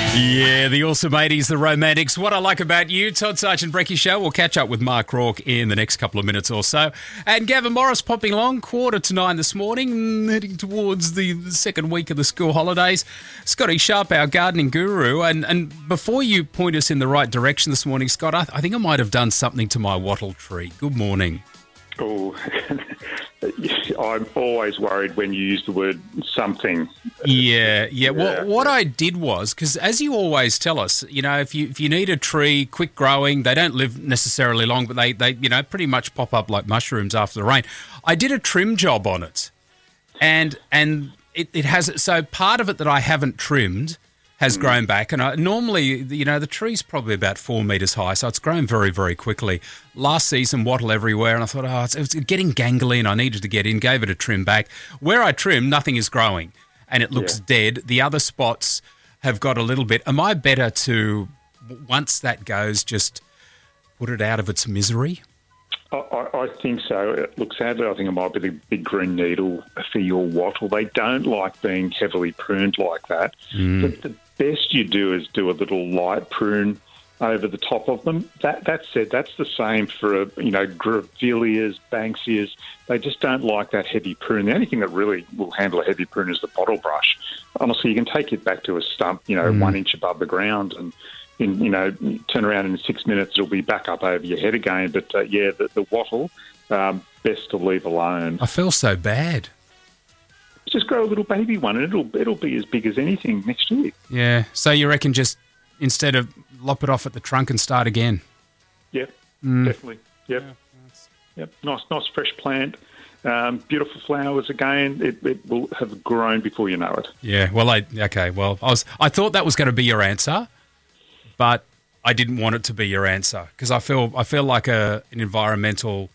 Yeah, the awesome 80s, the Romantics. What I like about you, Todd Sargent Brecky Show. We'll catch up with Mark Rourke in the next couple of minutes or so. And Gavin Morris popping along, 8:45 this morning, heading towards the second week of the school holidays. Scotty Sharp, our gardening guru. And before you point us in the right direction this morning, Scott, I think I might have done something to my wattle tree. Good morning. Oh, I'm always worried when you use the word something. Yeah. What I did was, because as you always tell us, you know, if you need a tree quick growing, they don't live necessarily long, but they pretty much pop up like mushrooms after the rain. I did a trim job on it, and it has, so part of it that I haven't trimmed has grown back, and normally, the tree's probably about 4 metres high, so it's grown very, very quickly. Last season, wattle everywhere, and I thought, it's getting gangly, and I needed to get in, gave it a trim back. Where I trimmed, nothing is growing, and it looks dead. The other spots have got a little bit. Am I better to, once that goes, just put it out of its misery? I think so. Look, sadly, I think it might be the big green needle for your wattle. They don't like being heavily pruned like that. But the best you do is do a little light prune over the top of them. That said, that's the same for, grevilleas, banksias. They just don't like that heavy prune. The only thing that really will handle a heavy prune is the bottle brush. Honestly, you can take it back to a stump, 1 inch above the ground, and turn around in 6 minutes, it'll be back up over your head again. But, the wattle, best to leave alone. I feel so bad. Just grow a little baby one, and it'll be as big as anything next year. Yeah. So you reckon just instead of lop it off at the trunk and start again? Yep, definitely. Yep. Yep. Nice fresh plant. Beautiful flowers again. It will have grown before you know it. Yeah. Well, I thought that was going to be your answer, but I didn't want it to be your answer because I feel like an environmental,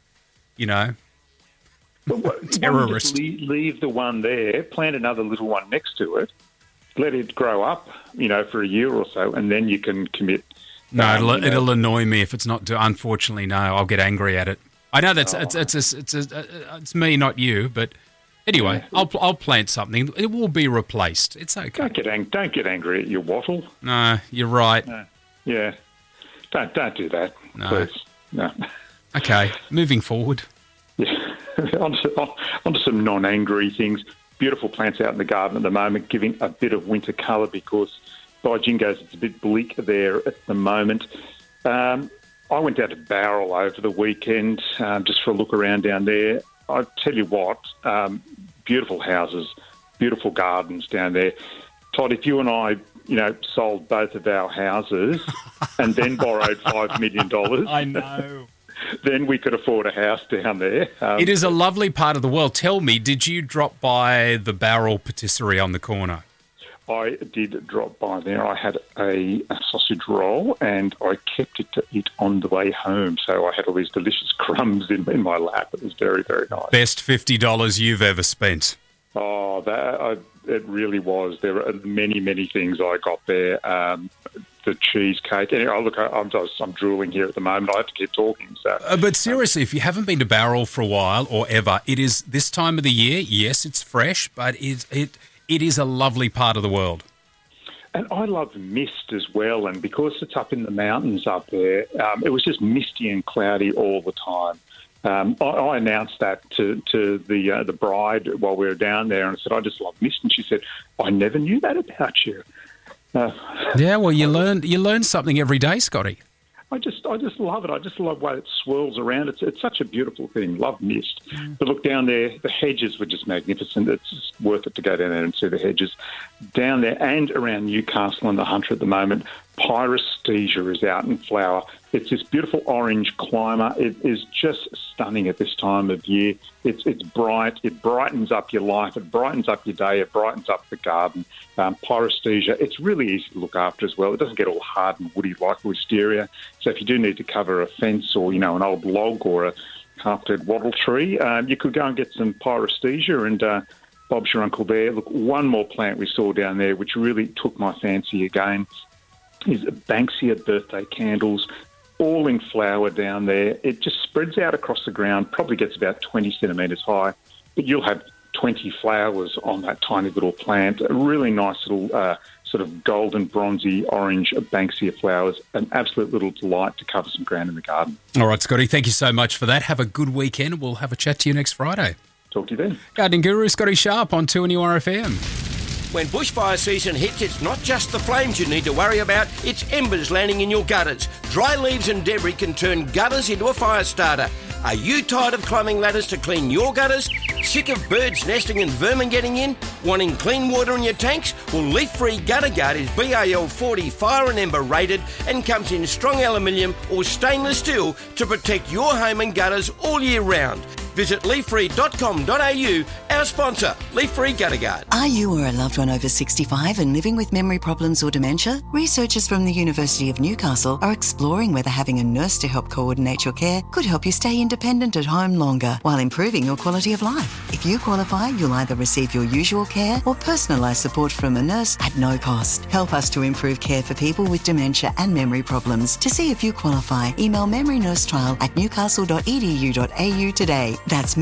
terrorist. Leave the one there, plant another little one next to it, let it grow up, for a year or so, and then you can commit. No, it'll annoy me if it's not. Unfortunately, no, I'll get angry at it. I know that's it's me, not you, but anyway, yeah. I'll plant something. It will be replaced. It's okay. Don't get angry at your wattle. No, you're right. No. Yeah, don't do that. No. Please. No. Okay, moving forward. Yeah, onto some non-angry things. Beautiful plants out in the garden at the moment, giving a bit of winter colour because by jingoes, it's a bit bleak there at the moment. I went down to Bowral over the weekend just for a look around down there. I tell you what, beautiful houses, beautiful gardens down there. Todd, if you and I, sold both of our houses and then borrowed $5 million. I know. Then we could afford a house down there. It is a lovely part of the world. Tell me, did you drop by the Bowral Patisserie on the corner? I did drop by there. I had a sausage roll and I kept it to eat on the way home. So I had all these delicious crumbs in my lap. It was very, very nice. Best $50 you've ever spent. Oh, it really was. There were many, many things I got there. The cheesecake. Anyway, look, I'm drooling here at the moment. I have to keep talking. So, but seriously, if you haven't been to Bowral for a while or ever, it is this time of the year. Yes, it's fresh, but it is a lovely part of the world. And I love mist as well. And because it's up in the mountains up there, it was just misty and cloudy all the time. I announced that to the bride while we were down there, and I said, I just love mist. And she said, I never knew that about you. Yeah, well, you learn something every day, Scotty. I just love it. I just love the way it swirls around. It's such a beautiful thing. Love mist. But look, down there, the hedges were just magnificent. It's just worth it to go down there and see the hedges. Down there and around Newcastle and the Hunter at the moment, pyrosthesia is out in flower. It's this beautiful orange climber. It is just stunning at this time of year. It's bright. It brightens up your life. It brightens up your day. It brightens up the garden. Pyrosthesia, it's really easy to look after as well. It doesn't get all hard and woody like wisteria. So if you do need to cover a fence or, an old log or a half-dead wattle tree, you could go and get some pyrosthesia and Bob's your uncle there. Look, one more plant we saw down there which really took my fancy again is Banksia birthday candles. All in flower down there. It just spreads out across the ground, probably gets about 20 centimetres high, but you'll have 20 flowers on that tiny little plant. A really nice little sort of golden, bronzy, orange Banksia flowers. An absolute little delight to cover some ground in the garden. All right, Scotty, thank you so much for that. Have a good weekend. We'll have a chat to you next Friday. Talk to you then. Gardening Guru Scotty Sharp on 2NURFM. When bushfire season hits, it's not just the flames you need to worry about, it's embers landing in your gutters. Dry leaves and debris can turn gutters into a fire starter. Are you tired of climbing ladders to clean your gutters? Sick of birds nesting and vermin getting in? Wanting clean water in your tanks? Well, Leaf Free Gutter Guard is BAL 40 fire and ember rated and comes in strong aluminium or stainless steel to protect your home and gutters all year round. Visit leaffree.com.au, our sponsor, Leaf Free Gutter Guard. Are you or a loved one over 65 and living with memory problems or dementia? Researchers from the University of Newcastle are exploring whether having a nurse to help coordinate your care could help you stay independent at home longer while improving your quality of life. If you qualify, you'll either receive your usual care or personalised support from a nurse at no cost. Help us to improve care for people with dementia and memory problems. To see if you qualify, email memorynursetrial@newcastle.edu.au today. That's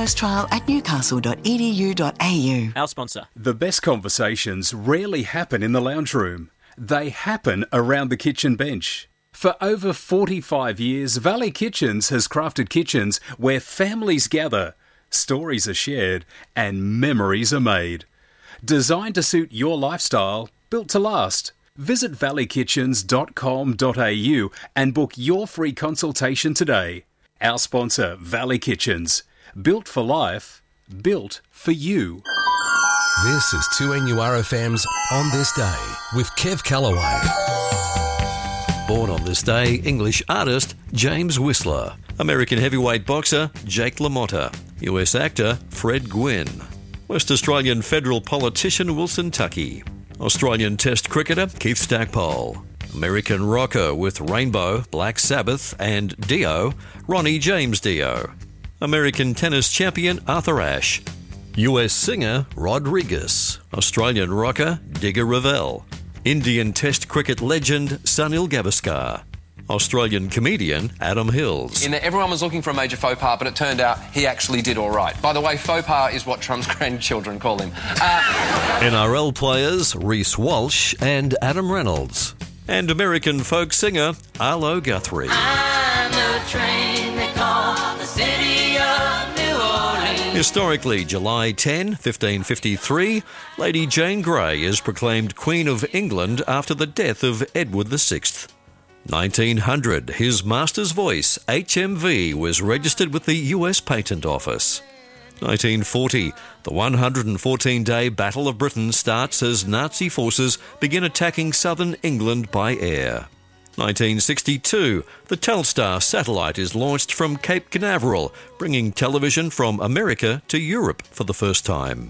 memorynursetrial@newcastle.edu.au. Our sponsor. The best conversations rarely happen in the lounge room. They happen around the kitchen bench. For over 45 years, Valley Kitchens has crafted kitchens where families gather, stories are shared, and memories are made. Designed to suit your lifestyle, built to last. Visit valley-kitchens.com.au and book your free consultation today. Our sponsor, Valley Kitchens. Built for life, built for you. This is 2NURFM's On This Day with Kev Callaway. Born on this day, English artist James Whistler. American heavyweight boxer Jake LaMotta. US actor Fred Gwynne. West Australian federal politician Wilson Tuckey. Australian Test cricketer Keith Stackpole. American rocker with Rainbow, Black Sabbath and Dio, Ronnie James Dio. American tennis champion Arthur Ashe. US singer Rodriguez. Australian rocker Digger Revell. Indian Test cricket legend Sunil Gavaskar. Australian comedian Adam Hills. Everyone was looking for a major faux pas, but it turned out he actually did all right. By the way, faux pas is what Trump's grandchildren call him. NRL players Reece Walsh and Adam Reynolds. And American folk singer Arlo Guthrie. I'm the train they call the city of New Orleans. Historically, July 10, 1553, Lady Jane Grey is proclaimed Queen of England after the death of Edward VI. 1900, his master's voice, HMV, was registered with the US Patent Office. 1940, the 114-day Battle of Britain starts as Nazi forces begin attacking southern England by air. 1962, the Telstar satellite is launched from Cape Canaveral, bringing television from America to Europe for the first time.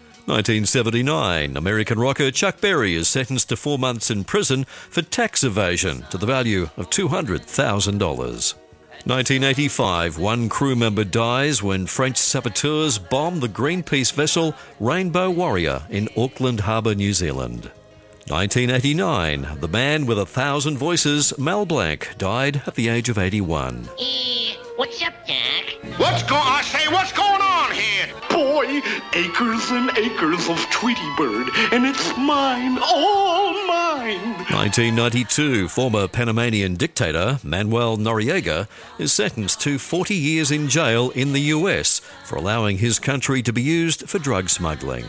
1979, American rocker Chuck Berry is sentenced to 4 months in prison for tax evasion to the value of $200,000. 1985, one crew member dies when French saboteurs bomb the Greenpeace vessel Rainbow Warrior in Auckland Harbour, New Zealand. 1989, the man with 1,000 voices, Mel Blanc, died at the age of 81. What's up, Doc? What's going on here? Boy, acres and acres of Tweety Bird, and it's mine, all mine. 1992, former Panamanian dictator Manuel Noriega is sentenced to 40 years in jail in the US for allowing his country to be used for drug smuggling.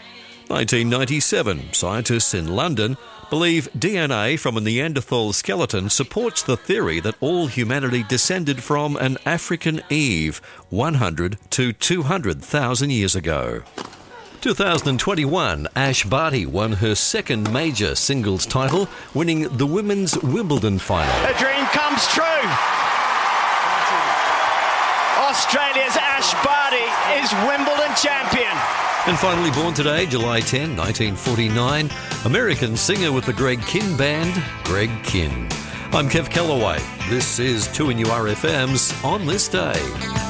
1997, scientists in London believe DNA from a Neanderthal skeleton supports the theory that all humanity descended from an African Eve 100 to 200,000 years ago. 2021, Ash Barty won her second major singles title, winning the Women's Wimbledon final. A dream comes true. Australia's Ash Barty is Wimbledon champion. And finally born today, July 10, 1949, American singer with the Greg Kihn Band, Greg Kihn. I'm Kev Callaway. This is 2NURFM's On This Day.